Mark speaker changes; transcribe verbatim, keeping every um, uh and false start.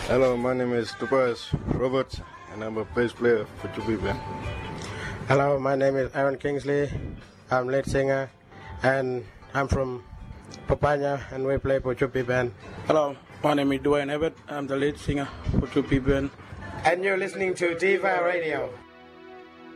Speaker 1: Hello, my name is Tobias Roberts, and I'm a bass player for Chupi Band.
Speaker 2: Hello, my name is Aaron Kingsley. I'm lead singer, and I'm from Papaya, and we play for Chupi Band.
Speaker 3: Hello, my name is Dwayne Abbott. I'm the lead singer for Chupi Band.
Speaker 2: And you're listening to Diva Radio.